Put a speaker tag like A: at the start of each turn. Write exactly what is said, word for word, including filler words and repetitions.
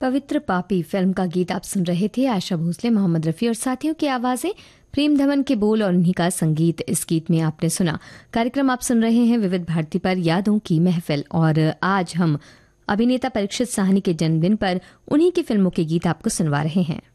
A: पवित्र पापी फिल्म का गीत आप सुन रहे थे। आशा भोसले, मोहम्मद रफ़ी और साथियों की आवाज़ें, प्रेम धवन के बोल और उन्हीं का संगीत इस गीत में आपने सुना। कार्यक्रम आप सुन रहे हैं विविध भारती पर, यादों की महफिल, और आज हम अभिनेता परीक्षित साहनी के जन्मदिन पर उन्हीं की फिल्मों के गीत आपको सुनवा रहे हैं।